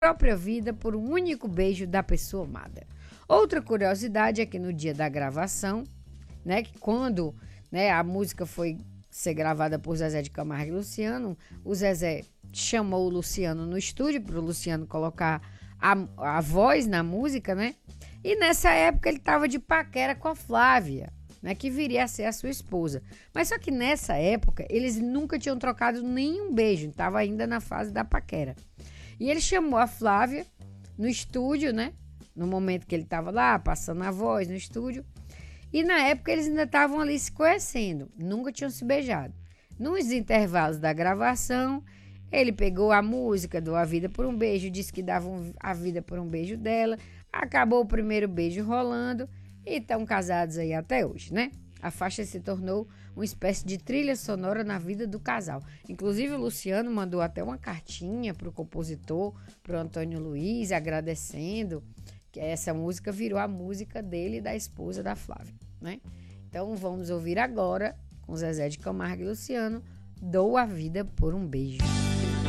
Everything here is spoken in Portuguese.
própria vida por um único beijo da pessoa amada. Outra curiosidade é que no dia da gravação, né, que quando, né, a música foi ser gravada por Zezé de Camargo e Luciano, o Zezé chamou o Luciano no estúdio para o Luciano colocar a voz na música, né? E nessa época ele estava de paquera com a Flávia, né, que viria a ser a sua esposa. Mas só que nessa época eles nunca tinham trocado nenhum beijo, estava ainda na fase da paquera. E ele chamou a Flávia no estúdio, né? No momento que ele estava lá, passando a voz no estúdio. E na época eles ainda estavam ali se conhecendo, nunca tinham se beijado. Nos intervalos da gravação, ele pegou a música do A Vida por um Beijo, disse que dava a vida por um beijo dela. Acabou o primeiro beijo rolando e estão casados aí até hoje, né? A faixa se tornou uma espécie de trilha sonora na vida do casal. Inclusive o Luciano mandou até uma cartinha para o compositor, para o Antônio Luiz, agradecendo que essa música virou a música dele e da esposa da Flávia, né? Então vamos ouvir agora, com Zezé de Camargo e Luciano, Dou a Vida por um Beijo.